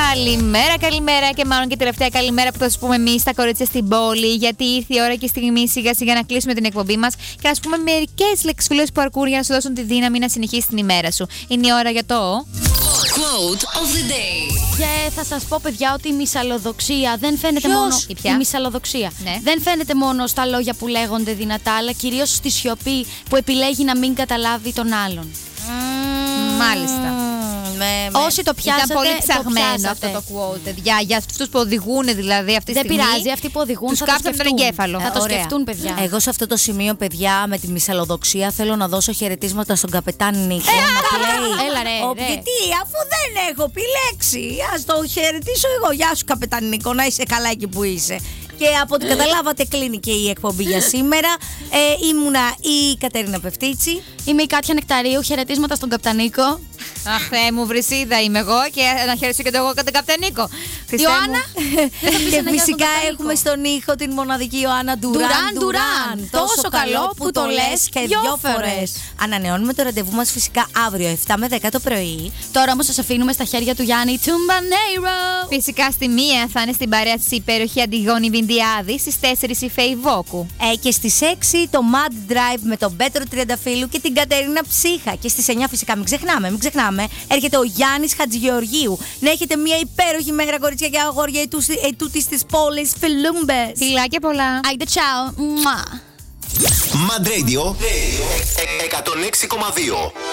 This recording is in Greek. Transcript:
Καλημέρα και μάλλον και τελευταία καλημέρα που θα σας πούμε εμείς στα κορίτσια στην πόλη. Γιατί ήρθε η ώρα και η στιγμή σιγά σιγά να κλείσουμε την εκπομπή μας και να σας πούμε μερικές λεξουλές που αρκούν για να σου δώσουν τη δύναμη να συνεχίσεις την ημέρα σου. Είναι η ώρα για το Quote of the day. Και θα σας πω, παιδιά, ότι η μυσαλλοδοξία δεν φαίνεται μόνο. Η μυσαλλοδοξία. Ναι. Δεν φαίνεται μόνο στα λόγια που λέγονται δυνατά, αλλά κυρίως στη σιωπή που επιλέγει να μην καταλάβει τον άλλον. Μάλιστα. Όσοι το πιάσατε, ήταν πολύ ψαγμένο το αυτό το quote, παιδιά. Για αυτούς που οδηγούν δηλαδή αυτή τη στιγμή. Δεν πειράζει, αυτοί που οδηγούν τους θα το κάψαν τον σκεφτούν. εγκέφαλο. Θα το σκεφτούν, παιδιά. Εγώ σε αυτό το σημείο, παιδιά, με τη μυσαλλοδοξία θέλω να δώσω χαιρετίσματα στον καπετάν Νίκο. Έλα ρε. Γιατί, αφού δεν έχω επιλέξει, ας το χαιρετήσω εγώ. Γεια σου, καπετάν Νίκο, να είσαι καλά εκεί που είσαι. Και από ό,τι καταλάβατε, κλείνει και η εκπομπή για σήμερα. Ήμουνα η Κατερίνα Πευτίτσι. Είμαι η Κάτια Νεκταρίου. Χαιρετίσματα στον Καπτανίκο. Αχ, μου Βρυσίδα είμαι εγώ και να χαιρετήσω και εγώ τον Καπτανίκο. Ιωάννα. Και φυσικά έχουμε στον ήχο την μοναδική Ιωάννα Ντουράν. Τόσο καλό που το λες και 2 φορές. Ανανεώνουμε το ραντεβού μας φυσικά αύριο 7 με 10 το πρωί. Τώρα όμως σας αφήνουμε στα χέρια του Γιάννη Τουμπανέιρο. Φυσικά στη 1 θα είναι στην παρέα της υπέροχη Αντιγόνη Βινδιάδη, στις 4 η Φέη Βόκου. Και στις 6 το Mad Drive με τον Πέτρο Τριανταφύλου και την Κατερίνα Ψύχα. Και στις 9 φυσικά μην ξεχνάμε, έρχεται ο Γιάννης Χατζηγεωργίου. Να έχετε μια υπέροχη μέρα, κορίτσια και αγόρια ετούτης της πόλης Φιλούμπες. Φιλάκια πολλά. Άιντε τσάου. Mad Radio 106,2.